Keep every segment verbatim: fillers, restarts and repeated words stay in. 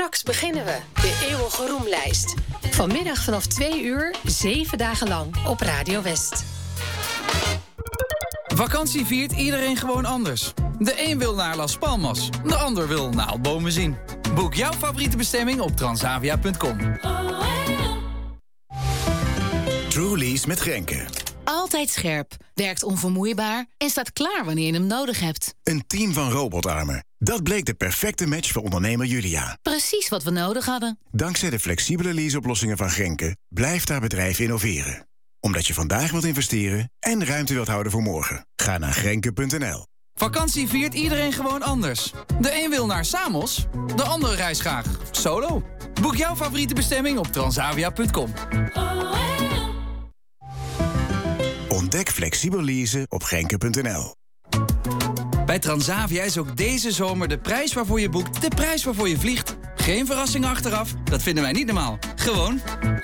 Straks beginnen we de eeuwige roemlijst. Vanmiddag vanaf twee uur, zeven dagen lang op Radio West. Vakantie viert iedereen gewoon anders. De een wil naar Las Palmas, de ander wil naaldbomen zien. Boek jouw favoriete bestemming op transavia punt com. Truly's met Grenke. Altijd scherp, werkt onvermoeibaar en staat klaar wanneer je hem nodig hebt. Een team van robotarmen. Dat bleek de perfecte match voor ondernemer Julia. Precies wat we nodig hadden. Dankzij de flexibele leaseoplossingen van Grenke blijft haar bedrijf innoveren. Omdat je vandaag wilt investeren en ruimte wilt houden voor morgen. Ga naar grenke punt n l. Vakantie viert iedereen gewoon anders. De een wil naar Samos, de ander reist graag solo. Boek jouw favoriete bestemming op transavia punt com. Ontdek flexibel leasen op grenke punt n l. Bij Transavia is ook deze zomer de prijs waarvoor je boekt de prijs waarvoor je vliegt. Geen verrassingen achteraf, dat vinden wij niet normaal. Gewoon.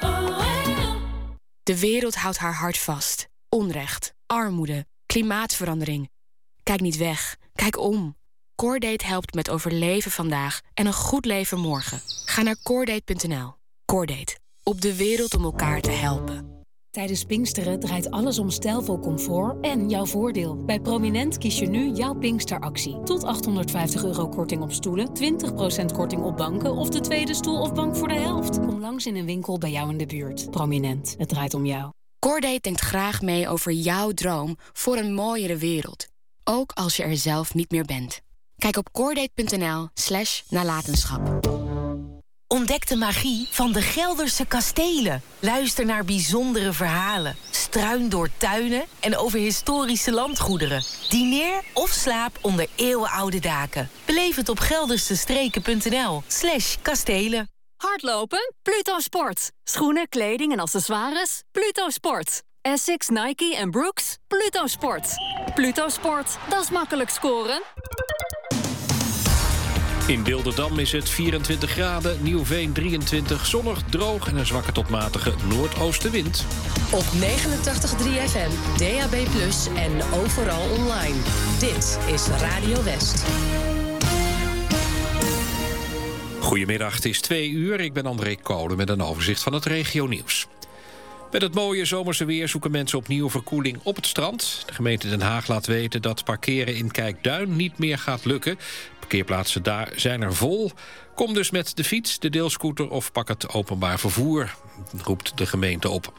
De wereld houdt haar hart vast. Onrecht, armoede, klimaatverandering. Kijk niet weg, kijk om. Coordate helpt met overleven vandaag en een goed leven morgen. Ga naar coordate punt n l. Coordate, op de wereld om elkaar te helpen. Tijdens Pinksteren draait alles om stijlvol comfort en jouw voordeel. Bij Prominent kies je nu jouw Pinksteractie. Tot achthonderdvijftig euro korting op stoelen, twintig procent korting op banken of de tweede stoel of bank voor de helft. Kom langs in een winkel bij jou in de buurt. Prominent, het draait om jou. Coordate denkt graag mee over jouw droom voor een mooiere wereld. Ook als je er zelf niet meer bent. Kijk op coordate punt n l slash nalatenschap. Ontdek de magie van de Gelderse kastelen. Luister naar bijzondere verhalen. Struin door tuinen en over historische landgoederen. Dineer of slaap onder eeuwenoude daken. Beleef het op geldersestreken punt n l slash kastelen. Hardlopen? Pluto Sport. Schoenen, kleding en accessoires? Pluto Sport. Essex, Nike en Brooks? Pluto Sport. Pluto Sport, dat is makkelijk scoren. In Bilderdam is het vierentwintig graden, Nieuwveen drieëntwintig, zonnig, droog en een zwakke tot matige noordoostenwind. Op negenentachtig komma drie F M, D A B plus, en overal online. Dit is Radio West. Goedemiddag, het is twee uur. Ik ben André Kolen met een overzicht van het regionieuws. Met het mooie zomerse weer zoeken mensen opnieuw verkoeling op het strand. De gemeente Den Haag laat weten dat parkeren in Kijkduin niet meer gaat lukken. Parkeerplaatsen daar zijn er vol. Kom dus met de fiets, de deelscooter of pak het openbaar vervoer, roept de gemeente op.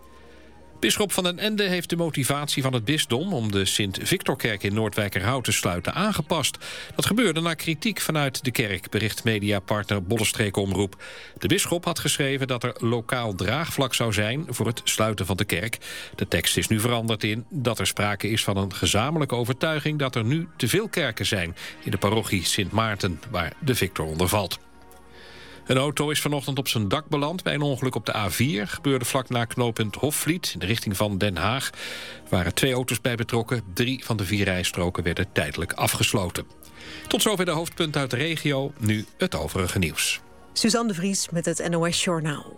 Bisschop van den Ende heeft de motivatie van het bisdom om de Sint-Victorkerk in Noordwijkerhout te sluiten aangepast. Dat gebeurde na kritiek vanuit de kerk, bericht mediapartner Bollestreek Omroep. De bisschop had geschreven dat er lokaal draagvlak zou zijn voor het sluiten van de kerk. De tekst is nu veranderd in dat er sprake is van een gezamenlijke overtuiging dat er nu te veel kerken zijn in de parochie Sint Maarten, waar de Victor onder valt. Een auto is vanochtend op zijn dak beland bij een ongeluk op de A vier. Gebeurde vlak na knooppunt Hofvliet in de richting van Den Haag. Er waren twee auto's bij betrokken. Drie van de vier rijstroken werden tijdelijk afgesloten. Tot zover de hoofdpunten uit de regio. Nu het overige nieuws. Suzanne de Vries met het N O S-journaal.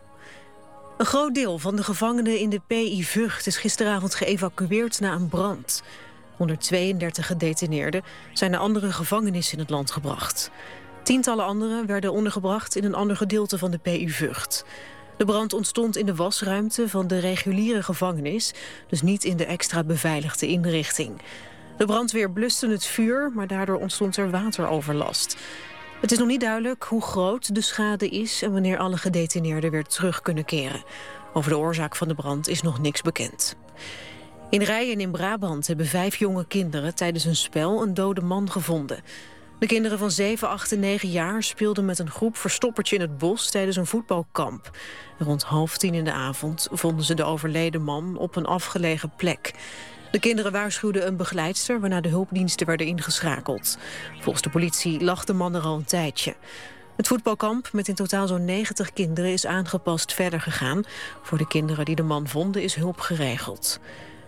Een groot deel van de gevangenen in de P I Vught is gisteravond geëvacueerd na een brand. honderdtweeëndertig gedetineerden zijn naar andere gevangenissen in het land gebracht. Tientallen anderen werden ondergebracht in een ander gedeelte van de P U Vught. De brand ontstond in de wasruimte van de reguliere gevangenis, dus niet in de extra beveiligde inrichting. De brandweer bluste het vuur, maar daardoor ontstond er wateroverlast. Het is nog niet duidelijk hoe groot de schade is en wanneer alle gedetineerden weer terug kunnen keren. Over de oorzaak van de brand is nog niks bekend. In Rijen in Brabant hebben vijf jonge kinderen tijdens een spel een dode man gevonden. De kinderen van zeven, acht en negen jaar speelden met een groep verstoppertje in het bos tijdens een voetbalkamp. Rond half tien in de avond vonden ze de overleden man op een afgelegen plek. De kinderen waarschuwden een begeleidster, waarna de hulpdiensten werden ingeschakeld. Volgens de politie lag de man er al een tijdje. Het voetbalkamp met in totaal zo'n negentig kinderen is aangepast verder gegaan. Voor de kinderen die de man vonden is hulp geregeld.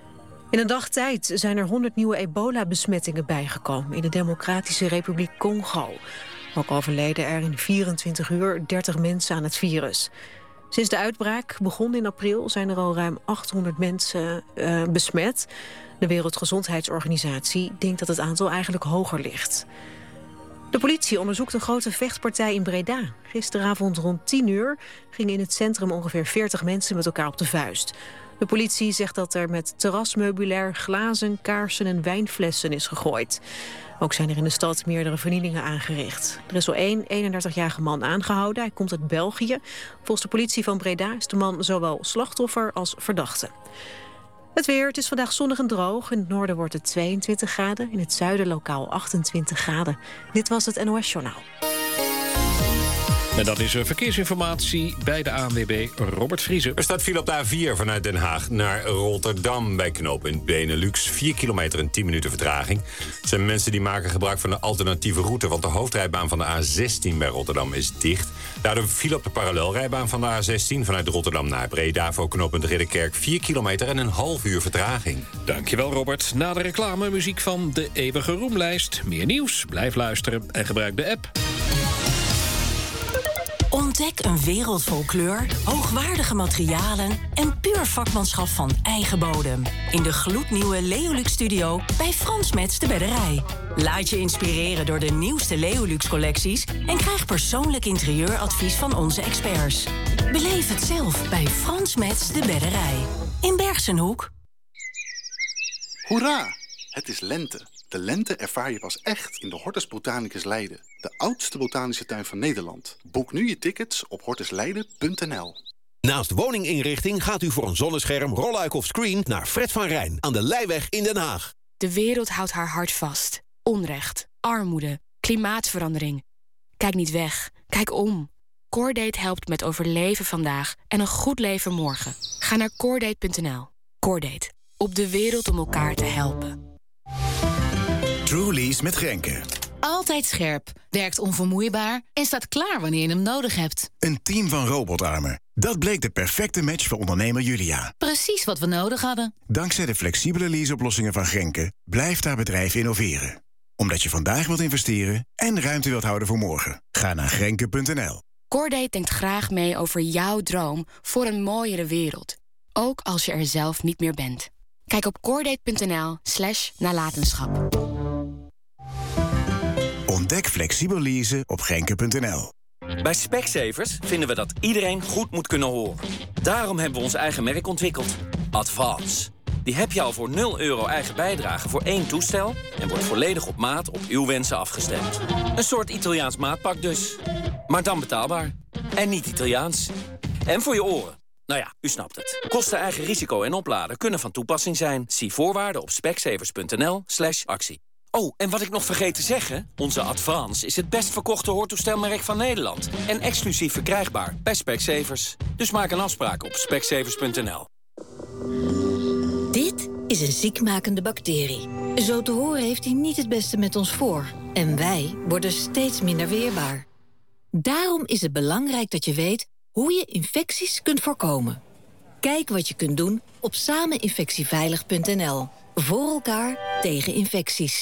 In een dag tijd zijn er honderd nieuwe ebola-besmettingen bijgekomen in de Democratische Republiek Congo. Ook overleden er in vierentwintig uur dertig mensen aan het virus. Sinds de uitbraak begon in april zijn er al ruim achthonderd mensen uh, besmet. De Wereldgezondheidsorganisatie denkt dat het aantal eigenlijk hoger ligt. De politie onderzoekt een grote vechtpartij in Breda. Gisteravond rond tien uur gingen in het centrum ongeveer veertig mensen met elkaar op de vuist. De politie zegt dat er met terrasmeubilair glazen, kaarsen en wijnflessen is gegooid. Ook zijn er in de stad meerdere vernielingen aangericht. Er is al één eenendertigjarige man aangehouden. Hij komt uit België. Volgens de politie van Breda is de man zowel slachtoffer als verdachte. Het weer, het is vandaag zonnig en droog. In het noorden wordt het tweeëntwintig graden. In het zuiden lokaal achtentwintig graden. Dit was het N O S Journaal. En dat is verkeersinformatie bij de A N W B, Robert Vriezen. Er staat file op de A vier vanuit Den Haag naar Rotterdam bij knooppunt Benelux. vier kilometer en tien minuten vertraging. Het zijn mensen die maken gebruik van een alternatieve route, want de hoofdrijbaan van de A zestien bij Rotterdam is dicht. Daardoor file op de parallelrijbaan van de A zestien vanuit Rotterdam naar Breda voor knooppunt Ridderkerk. vier kilometer en een half uur vertraging. Dankjewel, Robert. Na de reclame muziek van de Eeuwige Roemlijst. Meer nieuws, blijf luisteren en gebruik de app. Ontdek een wereld vol kleur, hoogwaardige materialen en puur vakmanschap van eigen bodem. In de gloednieuwe Leolux Studio bij Frans Metz de Bedderij. Laat je inspireren door de nieuwste Leolux-collecties en krijg persoonlijk interieuradvies van onze experts. Beleef het zelf bij Frans Metz de Bedderij. In Bergsenhoek. Hoera! Het is lente. De lente ervaar je pas echt in de Hortus Botanicus Leiden. De oudste botanische tuin van Nederland. Boek nu je tickets op hortus leiden punt n l. Naast woninginrichting gaat u voor een zonnescherm, rolluik of screen naar Fred van Rijn aan de Leijweg in Den Haag. De wereld houdt haar hart vast. Onrecht, armoede, klimaatverandering. Kijk niet weg, kijk om. Coordate helpt met overleven vandaag en een goed leven morgen. Ga naar coordate punt n l. Coordate, op de wereld om elkaar te helpen. Truly's met Grenke. Altijd scherp, werkt onvermoeibaar en staat klaar wanneer je hem nodig hebt. Een team van robotarmen. Dat bleek de perfecte match voor ondernemer Julia. Precies wat we nodig hadden. Dankzij de flexibele leaseoplossingen van Grenke blijft haar bedrijf innoveren. Omdat je vandaag wilt investeren en ruimte wilt houden voor morgen. Ga naar grenke punt n l. Coordate denkt graag mee over jouw droom voor een mooiere wereld. Ook als je er zelf niet meer bent. Kijk op coordate punt n l slash nalatenschap. Ontdek flexibel leasen op grenke punt n l. Bij Specsavers vinden we dat iedereen goed moet kunnen horen. Daarom hebben we ons eigen merk ontwikkeld. Advance. Die heb je al voor nul euro eigen bijdrage voor één toestel en wordt volledig op maat op uw wensen afgestemd. Een soort Italiaans maatpak dus. Maar dan betaalbaar. En niet Italiaans. En voor je oren. Nou ja, u snapt het. Kosten, eigen risico en opladen kunnen van toepassing zijn. Zie voorwaarden op specsavers punt n l slash actie. Oh, en wat ik nog vergeet te zeggen, onze Advance is het best verkochte hoortoestelmerk van Nederland. En exclusief verkrijgbaar bij Specsavers. Dus maak een afspraak op specsavers punt n l. Dit is een ziekmakende bacterie. Zo te horen heeft hij niet het beste met ons voor. En wij worden steeds minder weerbaar. Daarom is het belangrijk dat je weet hoe je infecties kunt voorkomen. Kijk wat je kunt doen op sameninfectieveilig punt n l. Voor elkaar tegen infecties.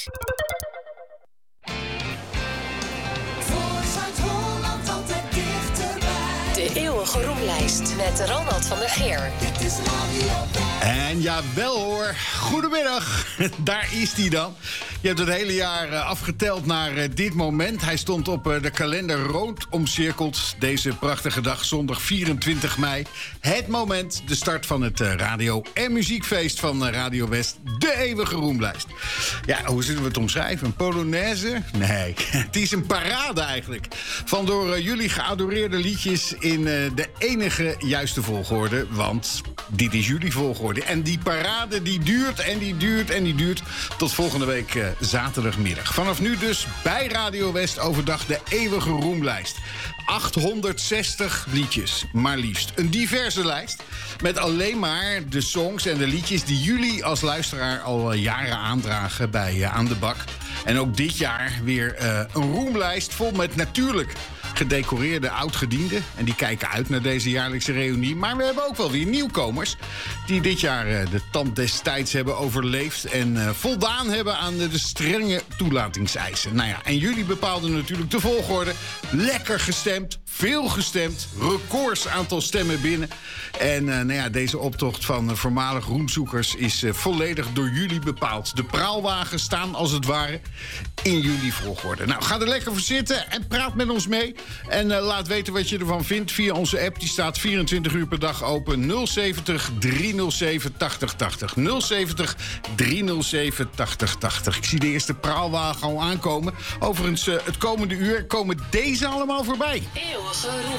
Voor Zuid-Holland altijd dichterbij. De Eeuwige Roemlijst met Ronald van der Geer. Dit is Radio. En jawel hoor, goedemiddag. Daar is hij dan. Je hebt het hele jaar uh, afgeteld naar uh, dit moment. Hij stond op uh, de kalender rood omcirkeld. Deze prachtige dag, zondag vierentwintig mei. Het moment, de start van het uh, radio- en muziekfeest van uh, Radio West. De Eeuwige Roemlijst. Ja, hoe zullen we het omschrijven? Een polonaise? Nee, het is een parade eigenlijk. Van door uh, jullie geadoreerde liedjes in uh, de enige juiste volgorde. Want dit is jullie volgorde. En die parade die duurt en die duurt en die duurt tot volgende week uh, zaterdagmiddag. Vanaf nu dus bij Radio West overdag de Eeuwige Roemlijst. achthonderdzestig liedjes, maar liefst. Een diverse lijst met alleen maar de songs en de liedjes die jullie als luisteraar al jaren aandragen bij uh, Aan de Bak. En ook dit jaar weer uh, een roemlijst vol met natuurlijk gedecoreerde oud-gedienden. En die kijken uit naar deze jaarlijkse reunie. Maar we hebben ook wel weer nieuwkomers die dit jaar uh, de tand des tijds hebben overleefd en uh, voldaan hebben aan de, de strenge toelatingseisen. Nou ja, en jullie bepaalden natuurlijk de volgorde. Lekker gestemd, veel gestemd. Records aantal stemmen binnen. En uh, nou ja, deze optocht van uh, voormalig roemzoekers is uh, volledig door jullie bepaald. De praalwagens staan als het ware in jullie volgorde. Nou, ga er lekker voor zitten en praat met ons mee. En uh, laat weten wat je ervan vindt via onze app. Die staat vierentwintig uur per dag open. nul zeventig driehonderdzeven tachtig tachtig. nul zeventig driehonderdzeven tachtig tachtig. Ik zie de eerste praalwagen al aankomen. Overigens, uh, het komende uur komen deze allemaal voorbij. Eeuwige roem.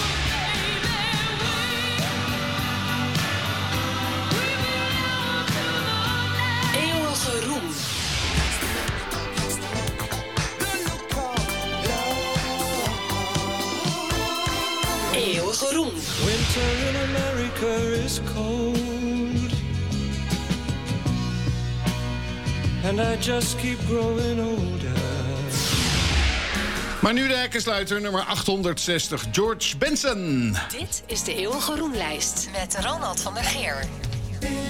Eeuwige roem. Eeuwige roem. Winter in America is cold, and I just keep growing older. Maar nu de hekkensluiter, nummer achthonderdzestig, George Benson. Dit is de Eeuwige Roemlijst met Ronald van der Geer.